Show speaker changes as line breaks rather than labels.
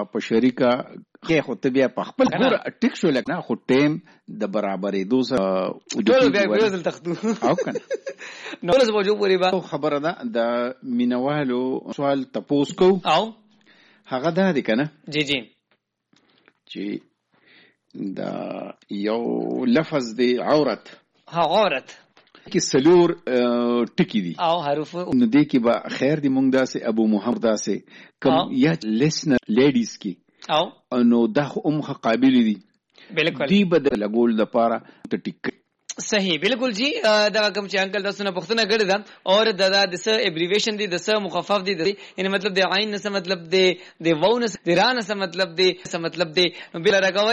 په شریکه کې خو ته بیا په خپل ګور ټیک شو لکه نه خو ټیم د برابرې دوسه
ټول بیا ویل تختو
او کنه
نو له وجو پوری با
خبره ده د مینوالو سوال تپوس کو
او
هغه ده دي کنه
جی جی
چې دا یو لفظ دی عورت
عورت
کی سلور ټکی دي
او حروف
نو دې کې با خیر دی مونږ داسې ابو محمد داسې کم یا لیسنر لیډیز کی
او
نو دا خو قابل دي
بالکل
دی بد لګول د پاره ته ټیک
صحیح بالکل جی دا کوم چې انکل تاسو نه پښتنه غړ ده او دا د س ایبریویشن دي د س مخفف دي یعنی مطلب د عین نه مطلب د وو نه د را نه مطلب د بل راغوي